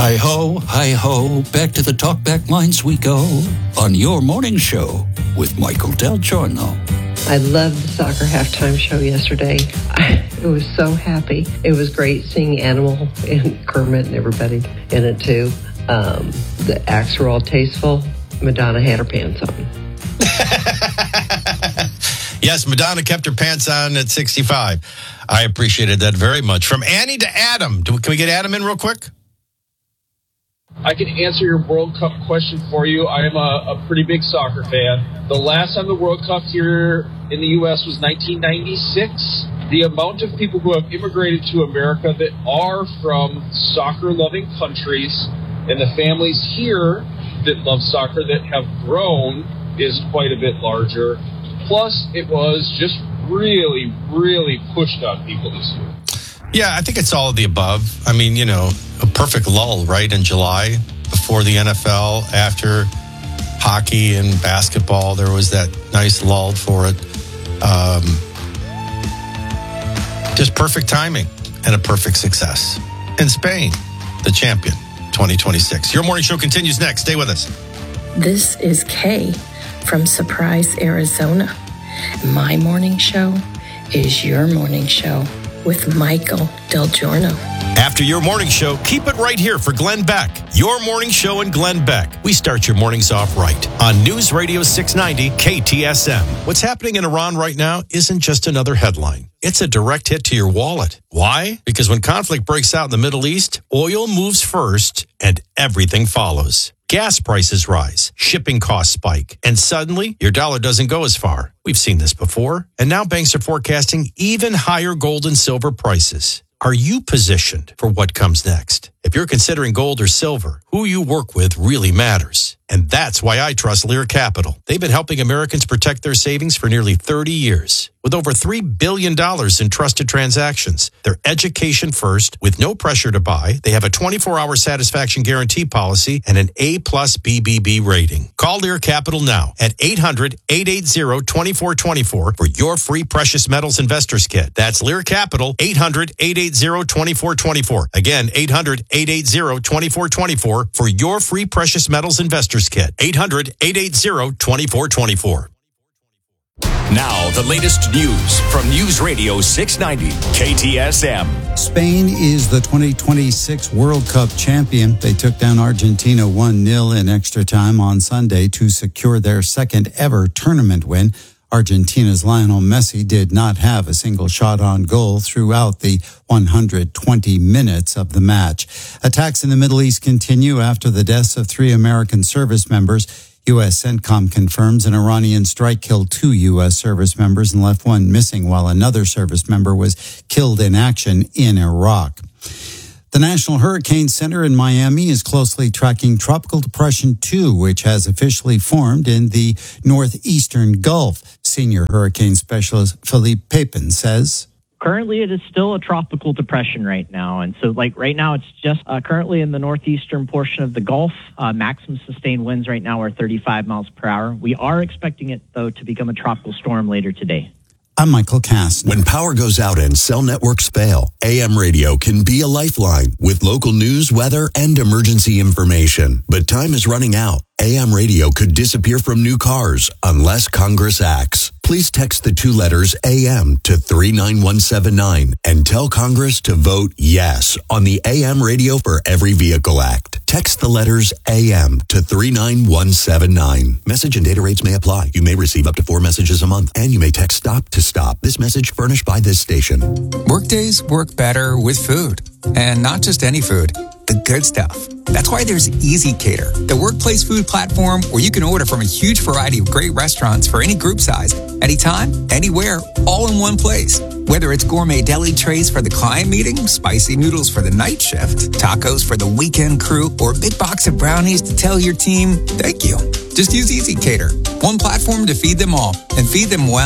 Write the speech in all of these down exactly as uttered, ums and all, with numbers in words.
Hi-ho, hi-ho, back to the talkback lines we go on your morning show with Michael Del Giorno. I loved the soccer halftime show yesterday. I was so happy. It was great seeing Animal and Kermit and everybody in it too. Um, the acts were all tasteful. Madonna had her pants on. Yes, Madonna kept her pants on at sixty-five. I appreciated that very much. From Annie to Adam. Do, can we get Adam in real quick? I can answer your World Cup question for you. I am a, a pretty big soccer fan. The last time the World Cup here in the U S was nineteen ninety-six. The amount of people who have immigrated to America that are from soccer-loving countries and the families here that love soccer that have grown is quite a bit larger. Plus, it was just really, really pushed on people this year. Yeah, I think it's all of the above. I mean, you know, a perfect lull, right, in July before the N F L, after hockey and basketball. There was that nice lull for it. Um, just perfect timing and a perfect success. In Spain, the champion, twenty twenty-six. Your morning show continues next. Stay with us. This is Kay from Surprise, Arizona. My morning show is your morning show with Michael Del Giorno. After your morning show, keep it right here for Glenn Beck. Your morning show and Glenn Beck. We start your mornings off right on News Radio six ninety K T S M. What's happening in Iran right now isn't just another headline. It's a direct hit to your wallet. Why? Because when conflict breaks out in the Middle East, oil moves first and everything follows. Gas prices rise, shipping costs spike, and suddenly your dollar doesn't go as far. We've seen this before, and now banks are forecasting even higher gold and silver prices. Are you positioned for what comes next? If you're considering gold or silver, who you work with really matters. And that's why I trust Lear Capital. They've been helping Americans protect their savings for nearly thirty years. With over three billion dollars in trusted transactions, they're education first with no pressure to buy. They have a twenty-four hour satisfaction guarantee policy and an A plus B B B rating. Call Lear Capital now at eight hundred, eight eight zero, two four two four for your free precious metals investors kit. That's Lear Capital, eight hundred, eight eight zero, two four two four. Again, eight hundred, eight eight zero, two four two four for your free precious metals investors kit. eight hundred, eight eight zero, two four two four. Now, the latest news from News Radio six ninety K T S M. Spain is the twenty twenty-six World Cup champion. They took down Argentina one nil in extra time on Sunday to secure their second ever tournament win. Argentina's Lionel Messi did not have a single shot on goal throughout the one hundred twenty minutes of the match. Attacks in the Middle East continue after the deaths of three American service members. U S CENTCOM confirms an Iranian strike killed two U S service members and left one missing, while another service member was killed in action in Iraq. The National Hurricane Center in Miami is closely tracking Tropical Depression two, which has officially formed in the northeastern Gulf. Senior hurricane specialist Philippe Pepin says, currently, it is still a tropical depression right now. And so, like, right now, it's just uh, currently in the northeastern portion of the Gulf. Uh, maximum sustained winds right now are thirty-five miles per hour. We are expecting it, though, to become a tropical storm later today. I'm Michael Kastner. When power goes out and cell networks fail, A M radio can be a lifeline with local news, weather, and emergency information. But time is running out. A M radio could disappear from new cars unless Congress acts. Please text the two letters A M to three nine one seven nine and tell Congress to vote yes on the A M Radio for Every Vehicle Act. Text the letters A M to three nine one seven nine. Message and data rates may apply. You may receive up to four messages a month, and you may text STOP to stop. This message furnished by this station. Workdays work better with food, and not just any food. The good stuff. That's why there's Easy Cater, the workplace food platform where you can order from a huge variety of great restaurants for any group size, anytime, anywhere, all in one place. Whether it's gourmet deli trays for the client meeting, spicy noodles for the night shift, tacos for the weekend crew, or a big box of brownies to tell your team, thank you. Just use Easy Cater, one platform to feed them all and feed them well.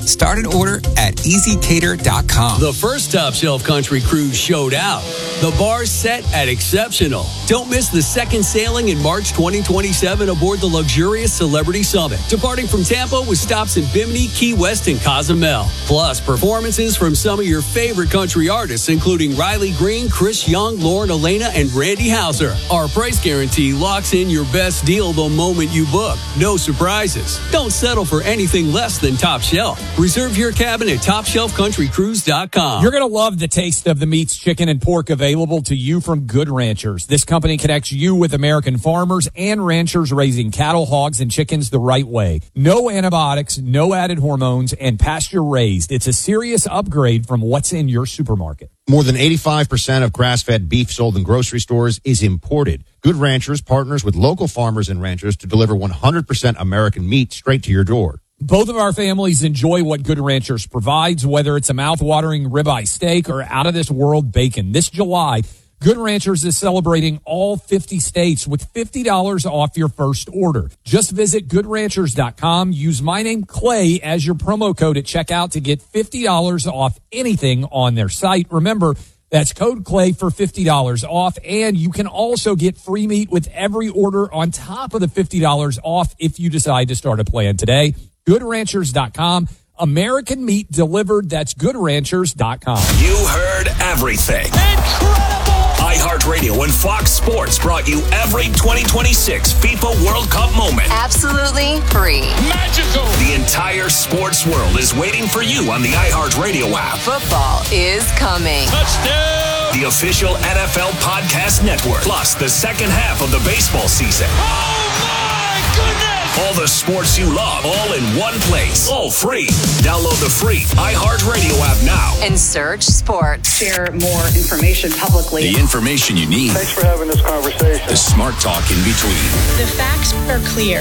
Start an order at easy cater dot com. The first Top Shelf Country Cruise showed out. The bar's set at exceptional. Don't miss the second sailing in March twenty twenty-seven aboard the luxurious Celebrity Summit, departing from Tampa with stops in Bimini, Key West, and Cozumel. Plus, performances from some of your favorite country artists, including Riley Green, Chris Young, Lauren Elena, and Randy Houser. Our price guarantee locks in your best deal the moment you book. No surprises. Don't settle for anything less than Top Shelf. Reserve your cabin at top shelf country cruise dot com. You're going to love the taste of the meats, chicken, and pork available to you from Good Ranchers. This company connects you with American farmers and ranchers raising cattle, hogs, and chickens the right way. No antibiotics, no added hormones, and pasture raised. It's a serious upgrade from what's in your supermarket. More than eighty-five percent of grass-fed beef sold in grocery stores is imported. Good Ranchers partners with local farmers and ranchers to deliver one hundred percent American meat straight to your door. Both of our families enjoy what Good Ranchers provides, whether it's a mouth-watering ribeye steak or out-of-this-world bacon. This July, Good Ranchers is celebrating all fifty states with fifty dollars off your first order. Just visit good ranchers dot com. Use my name, Clay, as your promo code at checkout to get fifty dollars off anything on their site. Remember, that's code Clay for fifty dollars off, and you can also get free meat with every order on top of the fifty dollars off if you decide to start a plan today. good ranchers dot com. American meat delivered. That's good ranchers dot com. You heard everything. Incredible! iHeartRadio and Fox Sports brought you every twenty twenty-six FIFA World Cup moment. Absolutely free. Magical! The entire sports world is waiting for you on the iHeartRadio app. Football is coming. Touchdown! The official N F L Podcast Network. Plus the second half of the baseball season. Oh my goodness! All the sports you love, all in one place. All free. Download the free iHeartRadio app now. And search sports. Share more information publicly. The information you need. Thanks for having this conversation. The smart talk in between. The facts are clear.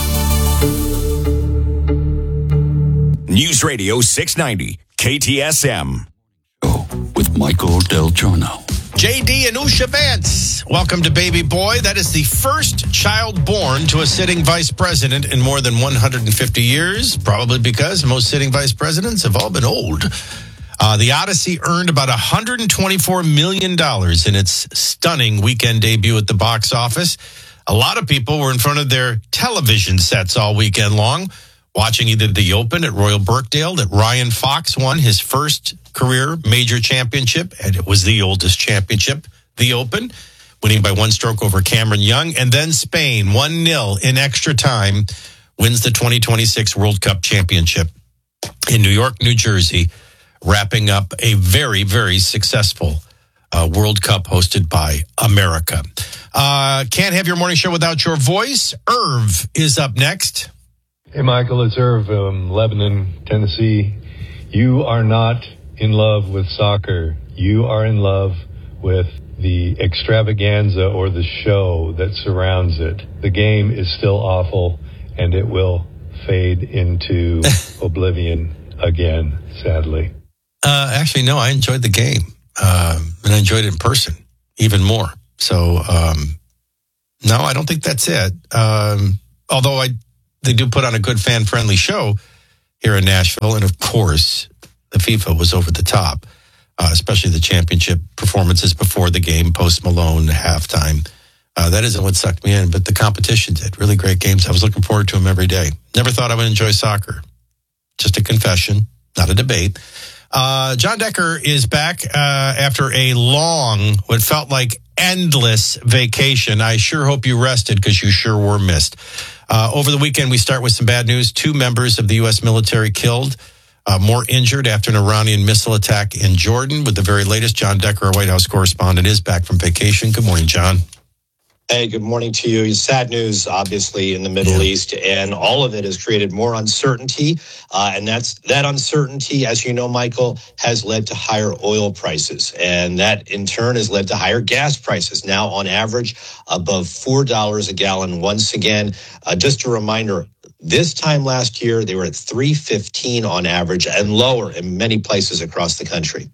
News Radio six ninety, K T S M. With Michael Del Giorno. J D and Usha Vance, welcome to Baby Boy. That is the first child born to a sitting vice president in more than one hundred fifty years, probably because most sitting vice presidents have all been old. Uh, the Odyssey earned about one hundred twenty-four million dollars in its stunning weekend debut at the box office. A lot of people were in front of their television sets all weekend long, watching either the Open at Royal Birkdale that Ryan Fox won his first career major championship, and it was the oldest championship, the Open, winning by one stroke over Cameron Young, and then Spain, one nil in extra time, wins the twenty twenty-six World Cup Championship in New York, New Jersey, wrapping up a very, very successful uh, World Cup hosted by America. Uh, can't have your morning show without your voice. Irv is up next. Hey, Michael, it's Irv from Lebanon, Tennessee. You are not in love with soccer. You are in love with the extravaganza or the show that surrounds it. The game is still awful, and it will fade into oblivion again, sadly. Uh, actually, no, I enjoyed the game, uh, and I enjoyed it in person even more. So, um, no, I don't think that's it. Um, although I, they do put on a good fan-friendly show here in Nashville, and of course, the FIFA was over the top, uh, especially the championship performances before the game, Post Malone, halftime. Uh, that isn't what sucked me in, but the competition did. Really great games. I was looking forward to them every day. Never thought I would enjoy soccer. Just a confession, not a debate. Uh, John Decker is back uh, after a long, what felt like endless vacation. I sure hope you rested because you sure were missed. Uh, over the weekend, we start with some bad news. Two members of the U S military killed. Uh, more injured after an Iranian missile attack in Jordan. With the very latest, John Decker, our White House correspondent, is back from vacation. Good morning, John. Hey, good morning to you. Sad news, obviously, in the Middle yeah. East, and all of it has created more uncertainty. Uh, and that's that uncertainty, as you know, Michael, has led to higher oil prices. And that, in turn, has led to higher gas prices, now on average above four dollars a gallon once again. Uh, just a reminder, this time last year, they were at three fifteen on average and lower in many places across the country.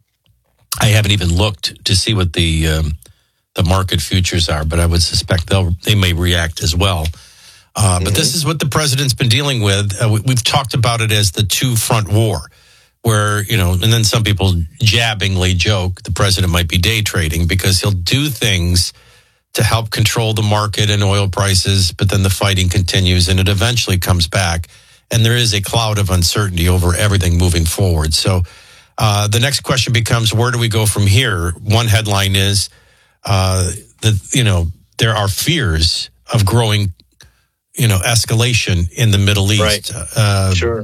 I haven't even looked to see what the um, the market futures are, but I would suspect they'll they may react as well. Uh, but Mm-hmm. this is what the president's been dealing with. Uh, we, we've talked about it as the two-front war, where, you know, and then some people jabbingly joke the president might be day trading because he'll do things to help control the market and oil prices, but then the fighting continues and it eventually comes back. And there is a cloud of uncertainty over everything moving forward. So uh, the next question becomes, where do we go from here? One headline is uh, that, you know, there are fears of growing, you know, escalation in the Middle East. Right. Uh, sure.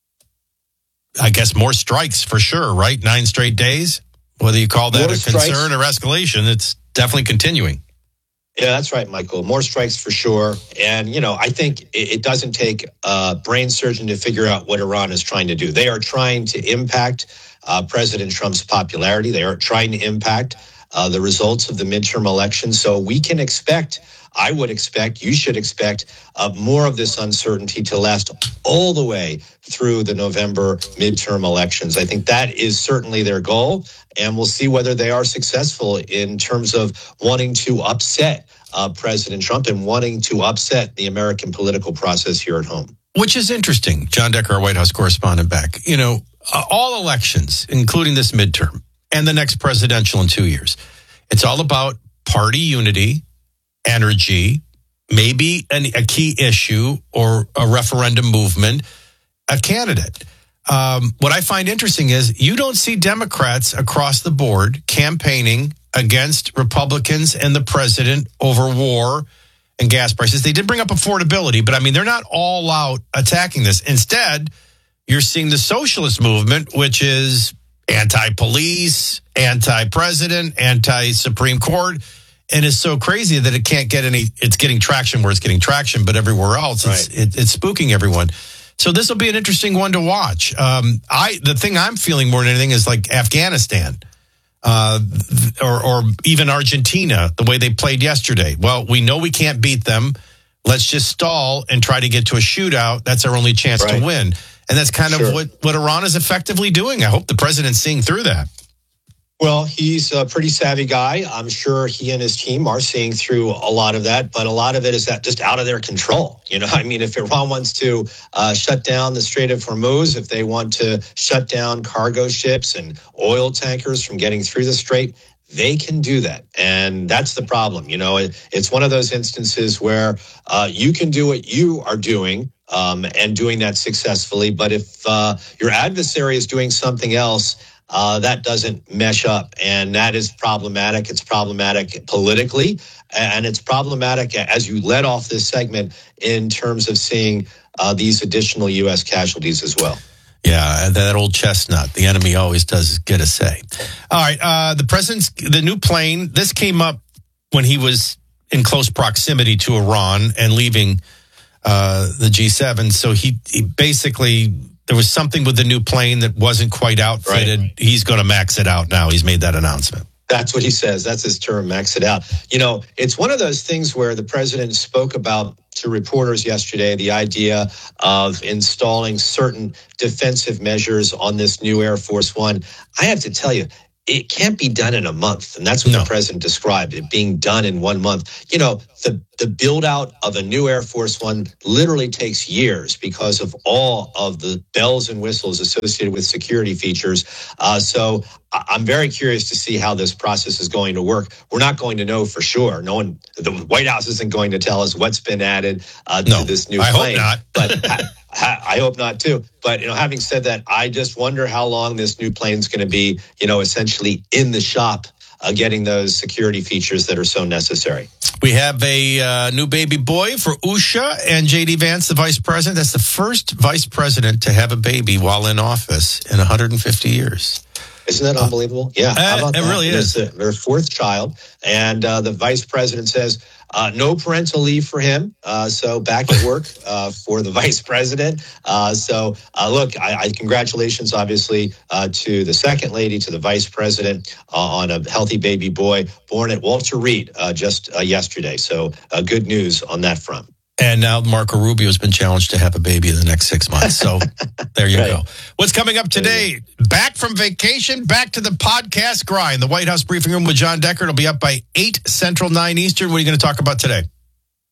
I guess more strikes for sure, right? Nine straight days. Whether you call that More a strikes. concern or escalation, it's definitely continuing. Yeah, that's right, Michael. More strikes for sure. And, you know, I think it, it doesn't take a brain surgeon to figure out what Iran is trying to do. They are trying to impact uh, President Trump's popularity. They are trying to impact uh, the results of the midterm election. So we can expect, I would expect, you should expect uh, more of this uncertainty to last all the way through the November midterm elections. I think that is certainly their goal. And we'll see whether they are successful in terms of wanting to upset uh, President Trump and wanting to upset the American political process here at home. Which is interesting. John Decker, our White House correspondent, back. You know, uh, all elections, including this midterm and the next presidential in two years, it's all about party unity, energy, maybe an, a key issue or a referendum movement, a candidate. Um, what I find interesting is you don't see Democrats across the board campaigning against Republicans and the president over war and gas prices. They did bring up affordability, but I mean, they're not all out attacking this. Instead, you're seeing the socialist movement, which is anti-police, anti-president, anti-Supreme Court, and is so crazy that it can't get any, it's getting traction where it's getting traction, but everywhere else, it's, Right. it, it's spooking everyone. So this will be an interesting one to watch. Um, I the thing I'm feeling more than anything is like Afghanistan, uh, or or even Argentina, the way they played yesterday. Well, we know we can't beat them. Let's just stall and try to get to a shootout. That's our only chance Right. to win. And that's kind Sure. of what, what Iran is effectively doing. I hope the president's seeing through that. Well, he's a pretty savvy guy. I'm sure he and his team are seeing through a lot of that, but a lot of it is that just out of their control. You know, I mean, if Iran wants to uh, shut down the Strait of Hormuz, if they want to shut down cargo ships and oil tankers from getting through the strait, they can do that. And that's the problem. You know, it, it's one of those instances where uh, you can do what you are doing um, and doing that successfully. But if uh, your adversary is doing something else, Uh, that doesn't mesh up, and that is problematic. It's problematic politically, and it's problematic, as you led off this segment, in terms of seeing uh, these additional U S casualties as well. Yeah, that old chestnut. The enemy always does get a say. All right, uh, the president's, the new plane, this came up when he was in close proximity to Iran and leaving uh, the G seven, so he, he basically... There was something with the new plane that wasn't quite outfitted. Right. He's going to max it out now. He's made that announcement. That's what he says. That's his term, max it out. You know, it's one of those things where the president spoke about to reporters yesterday the idea of installing certain defensive measures on this new Air Force One. I have to tell you, it can't be done in a month. And that's what no. the president described, it being done in one month. You know, the, the build out of a new Air Force One literally takes years because of all of the bells and whistles associated with security features. Uh, so I'm very curious to see how this process is going to work. We're not going to know for sure. No one, the White House isn't going to tell us what's been added uh, to no, this new I plane. Hope not. But I, I hope not too. But, you know, having said that, I just wonder how long this new plane is going to be, you know, essentially in the shop, uh, getting those security features that are so necessary. We have a uh, new baby boy for Usha and J D Vance, the vice president. That's the first vice president to have a baby while in office in one hundred fifty years. Isn't that unbelievable? Yeah, uh, how about it that? really is. It's their fourth child, and uh, the vice president says uh, no parental leave for him. Uh, so back at work uh, for the vice president. Uh, so uh, look, I, I congratulations, obviously, uh, to the second lady, to the vice president uh, on a healthy baby boy born at Walter Reed uh, just uh, yesterday. So uh, good news on that front. And now Marco Rubio has been challenged to have a baby in the next six months. So there you right. go. What's coming up today? Back from vacation, back to the podcast grind. The White House Briefing Room with John Decker. It'll be up by eight Central, nine Eastern. What are you going to talk about today?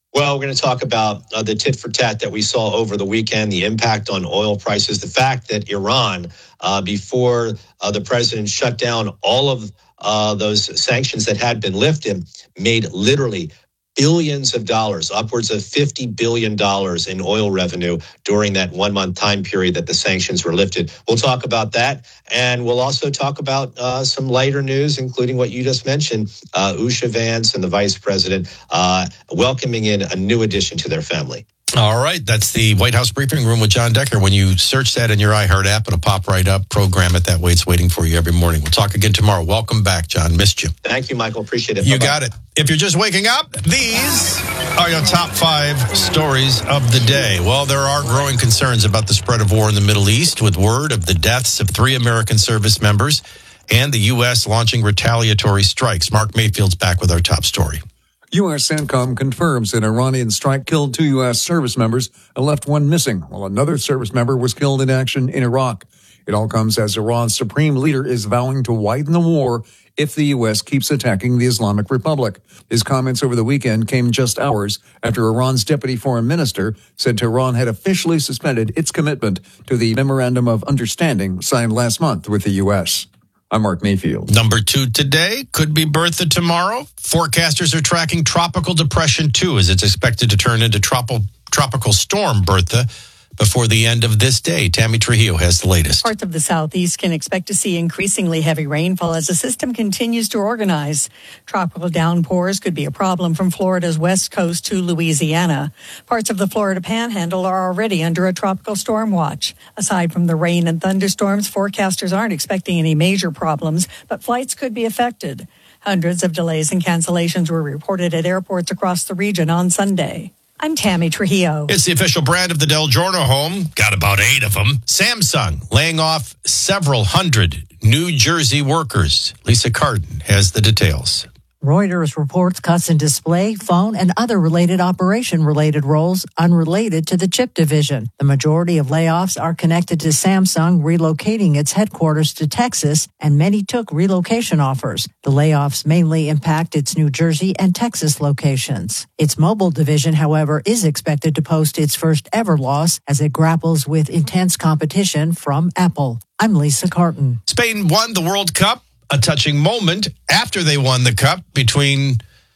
Well, we're going to talk about uh, the tit for tat that we saw over the weekend, the impact on oil prices, the fact that Iran, uh, before uh, the president shut down all of uh, those sanctions that had been lifted, made literally billions of dollars, upwards of fifty billion dollars in oil revenue during that one-month time period that the sanctions were lifted. We'll talk about that, and we'll also talk about uh, some lighter news, including what you just mentioned, uh, Usha Vance and the vice president uh, welcoming in a new addition to their family. All right, that's the White House briefing room with John Decker. When you search that in your iHeart app, it'll pop right up. Program it that way. It's waiting for you every morning. We'll talk again tomorrow. Welcome back, John. Missed you. Thank you, Michael. Appreciate it. You Bye-bye. got it. If you're just waking up, these are your top five stories of the day. Well, there are growing concerns about the spread of war in the Middle East, with word of the deaths of three American service members and the U S launching retaliatory strikes. Mark Mayfield's back with our top story. U S CENTCOM confirms an Iranian strike killed two U S service members and left one missing, while another service member was killed in action in Iraq. It all comes as Iran's supreme leader is vowing to widen the war if the U S keeps attacking the Islamic Republic. His comments over the weekend came just hours after Iran's deputy foreign minister said Tehran had officially suspended its commitment to the Memorandum of Understanding signed last month with the U S. I'm Mark Mayfield. Number two today could be Bertha tomorrow. Forecasters are tracking Tropical Depression two as it's expected to turn into tropical tropical storm Bertha before the end of this day. Tammy Trujillo has the latest. Parts of the southeast can expect to see increasingly heavy rainfall as the system continues to organize. Tropical downpours could be a problem from Florida's west coast to Louisiana. Parts of the Florida Panhandle are already under a tropical storm watch. Aside from the rain and thunderstorms, forecasters aren't expecting any major problems, but flights could be affected. Hundreds of delays and cancellations were reported at airports across the region on Sunday. I'm Tammy Trujillo. It's the official brand of the Del Giorno home. Got about eight of them. Samsung laying off several hundred New Jersey workers. Lisa Carden has the details. Reuters reports cuts in display, phone, and other related operation-related roles unrelated to the chip division. The majority of layoffs are connected to Samsung relocating its headquarters to Texas, and many took relocation offers. The layoffs mainly impact its New Jersey and Texas locations. Its mobile division, however, is expected to post its first ever loss as it grapples with intense competition from Apple. I'm Lisa Carton. Spain won the World Cup. A touching moment after they won the cup between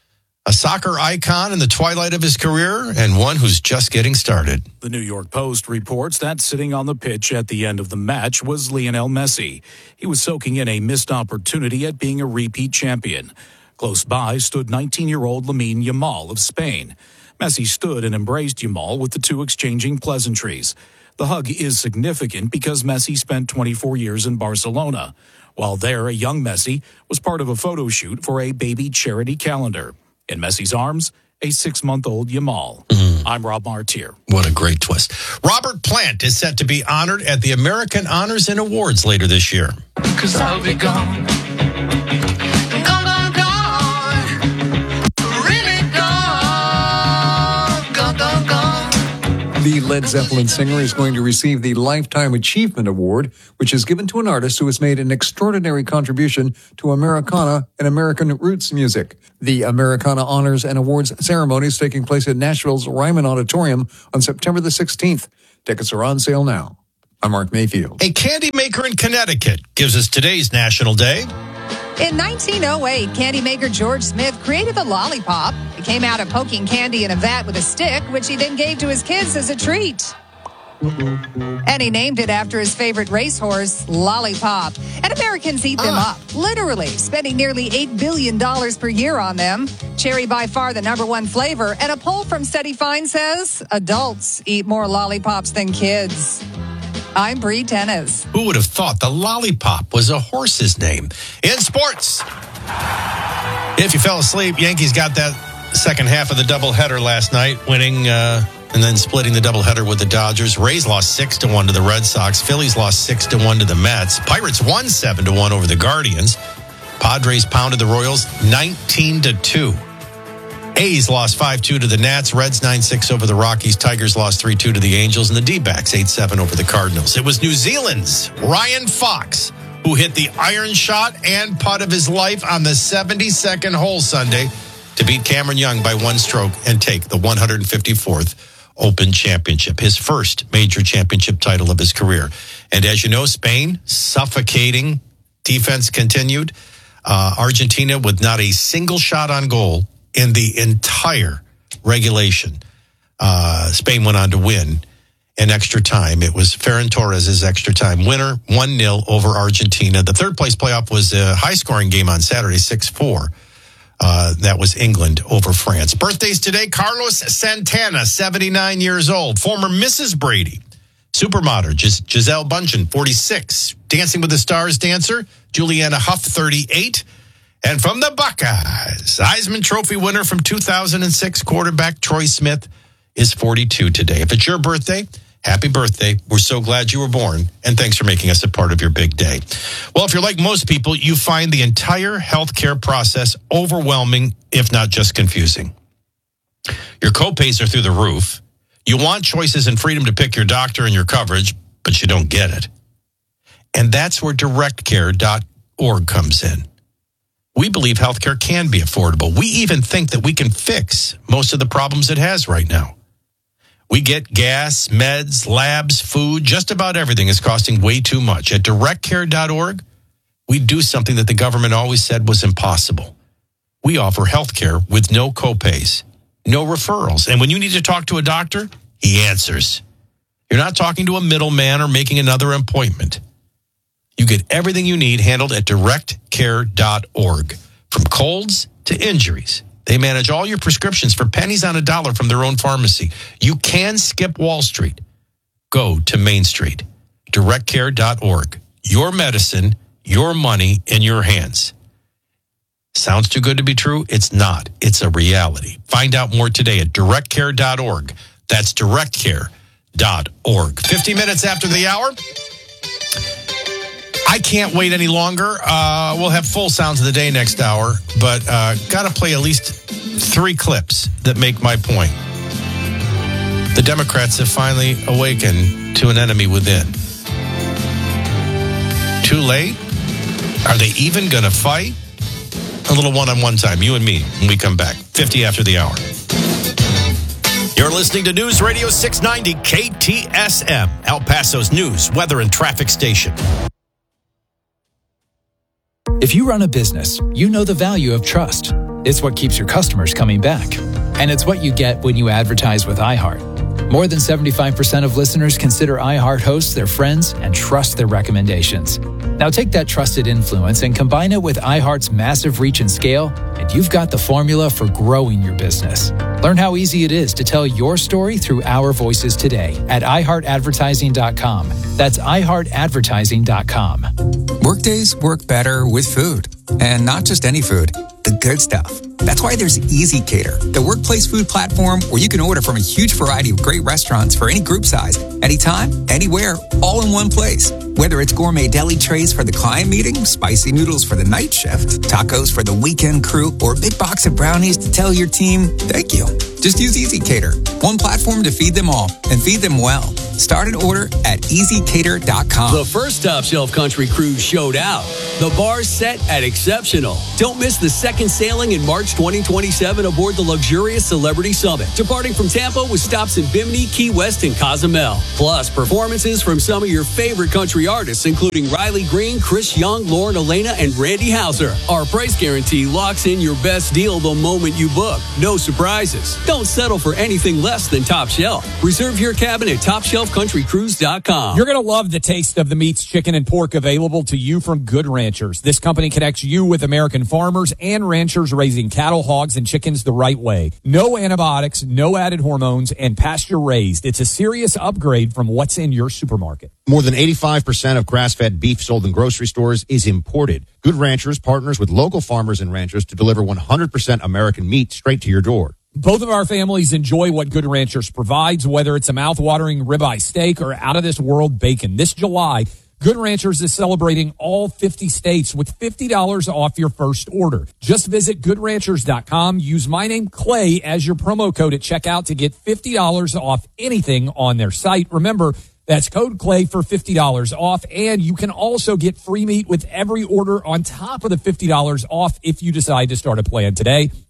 a soccer icon in the twilight of his career and one who's just getting started. The New York Post reports that sitting on the pitch at the end of the match was Lionel Messi. He was soaking in a missed opportunity at being a repeat champion. Close by stood nineteen-year-old Lamine Yamal of Spain. Messi stood and embraced Yamal, with the two exchanging pleasantries. The hug is significant because Messi spent twenty-four years in Barcelona. While there, a young Messi was part of a photo shoot for a baby charity calendar. In Messi's arms, a six-month-old Yamal. Mm. I'm Rob Martier. What a great twist. Robert Plant is set to be honored at the American Honors and Awards later this year. Cause I'll be gone. Gone, gone, gone. Really gone. Gone, gone, gone. The Led Zeppelin singer is going to receive the Lifetime Achievement Award, which is given to an artist who has made an extraordinary contribution to Americana and American roots music. The Americana Honors and Awards ceremony is taking place at Nashville's Ryman Auditorium on September the sixteenth. Tickets are on sale now. I'm Mark Mayfield. A candy maker in Connecticut gives us today's National Day. In nineteen oh eight, candy maker George Smith created the lollipop. It came out of poking candy in a vat with a stick, which he then gave to his kids as a treat. And he named it after his favorite racehorse, Lollipop. And Americans eat them Uh. up, literally, spending nearly eight billion dollars per year on them. Cherry by far the number one flavor. And a poll from Steady Fine says adults eat more lollipops than kids. I'm Bree Tennis. Who would have thought the Lollipop was a horse's name? In sports, if you fell asleep, Yankees got that second half of the doubleheader last night, winning uh, and then splitting the doubleheader with the Dodgers. Rays lost six to one to the Red Sox. Phillies lost six to one to the Mets. Pirates won seven to one over the Guardians. Padres pounded the Royals nineteen to two. A's lost five two to the Nats. Reds nine six over the Rockies. Tigers lost three two to the Angels. And the D-backs eight seven over the Cardinals. It was New Zealand's Ryan Fox who hit the iron shot and putt of his life on the seventy-second hole Sunday to beat Cameron Young by one stroke and take the one hundred fifty-fourth Open Championship, his first major championship title of his career. And as you know, Spain, suffocating defense continued. Uh, Argentina with not a single shot on goal in the entire regulation. Uh, Spain went on to win in extra time. It was Ferran Torres' extra time winner, one nil over Argentina. The third place playoff was a high-scoring game on Saturday, six four. Uh, that was England over France. Birthdays today, Carlos Santana, seventy-nine years old. Former Missus Brady. Supermodel, Gis- Giselle Bundchen, forty-six. Dancing with the Stars dancer, Juliana Huff, thirty-eight. And from the Buckeyes, Heisman Trophy winner from two thousand six, quarterback Troy Smith, is forty-two today. If it's your birthday, happy birthday. We're so glad you were born, and thanks for making us a part of your big day. Well, if you're like most people, you find the entire healthcare process overwhelming, if not just confusing. Your copays are through the roof. You want choices and freedom to pick your doctor and your coverage, but you don't get it. And that's where direct care dot org comes in. We believe healthcare can be affordable. We even think that we can fix most of the problems it has right now. We get gas, meds, labs, food, just about everything is costing way too much. At direct care dot org, we do something that the government always said was impossible. We offer health care with no copays, no referrals. And when you need to talk to a doctor, he answers. You're not talking to a middleman or making another appointment. You get everything you need handled at direct care dot org. From colds to injuries. They manage all your prescriptions for pennies on a dollar from their own pharmacy. You can skip Wall Street. Go to Main Street. direct care dot org. Your medicine, your money in your hands. Sounds too good to be true? It's not. It's a reality. Find out more today at direct care dot org. That's direct care dot org. fifty minutes after the hour. I can't wait any longer. Uh, we'll have full sounds of the day next hour, but uh, got to play at least three clips that make my point. The Democrats have finally awakened to an enemy within. Too late? Are they even going to fight? A little one-on-one time, you and me, when we come back. fifty after the hour. You're listening to News Radio six ninety K T S M, El Paso's news, weather, and traffic station. If you run a business, you know the value of trust. It's what keeps your customers coming back. And it's what you get when you advertise with iHeart. More than seventy-five percent of listeners consider iHeart hosts their friends and trust their recommendations. Now take that trusted influence and combine it with iHeart's massive reach and scale, and you've got the formula for growing your business. Learn how easy it is to tell your story through our voices today at i heart advertising dot com. That's i heart advertising dot com. Workdays work better with food. And not just any food, the good stuff. That's why there's Easy Cater, the workplace food platform where you can order from a huge variety of great restaurants for any group size, anytime, anywhere, all in one place. Whether it's gourmet deli trays for the client meeting, spicy noodles for the night shift, tacos for the weekend crew, or a big box of brownies to tell your team, thank you. Just use Easy Cater, one platform to feed them all and feed them well. Start an order at easy cater dot com. The first Top Shelf Country Cruise showed out. The bar's set at Exceptional. Don't miss the second sailing in March twenty twenty-seven aboard the luxurious Celebrity Summit, departing from Tampa with stops in Bimini, Key West, and Cozumel. Plus, performances from some of your favorite country artists, including Riley Green, Chris Young, Lauren Elena, and Randy Houser. Our price guarantee locks in your best deal the moment you book. No surprises. Don't settle for anything less than Top Shelf. Reserve your cabin at top shelf country cruise dot com. You're going to love the taste of the meats, chicken, and pork available to you from Good Ranchers. This company connects you with American farmers and ranchers raising cattle, hogs, and chickens the right way. No antibiotics, no added hormones, and pasture raised. It's a serious upgrade from what's in your supermarket. More than eighty-five percent of grass-fed beef sold in grocery stores is imported. Good Ranchers partners with local farmers and ranchers to deliver one hundred percent American meat straight to your door. Both of our families enjoy what Good Ranchers provides, whether it's a mouth-watering ribeye steak or out-of-this-world bacon. This July, Good Ranchers is celebrating all fifty states with fifty dollars off your first order. Just visit good ranchers dot com. Use my name, Clay, as your promo code at checkout to get fifty dollars off anything on their site. Remember, that's code Clay for fifty dollars off, and you can also get free meat with every order on top of the fifty dollars off if you decide to start a plan today.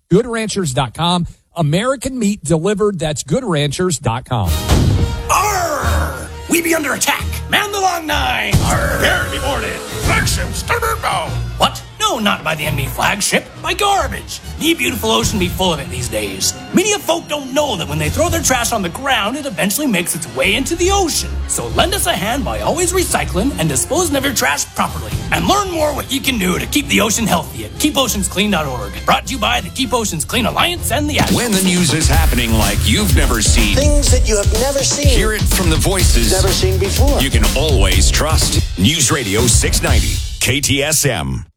good ranchers dot com. American meat delivered. That's good ranchers dot com. Arr! We be under attack. Man the long nine. Arr! Barely boarded. Flagship starboard bow. What? No, not by the enemy flagship. By garbage. The beautiful ocean be full of it these days. Many of folk don't know that when they throw their trash on the ground, it eventually makes its way into the ocean. So lend us a hand by always recycling and disposing of your trash properly. And learn more what you can do to keep the ocean healthy at keep oceans clean dot org. Brought to you by the Keep Oceans Clean Alliance and the Astros. When the news is happening like you've never seen. Things that you have never seen. Hear it from the voices. Never seen before. You can always trust. News Radio six ninety, K T S M.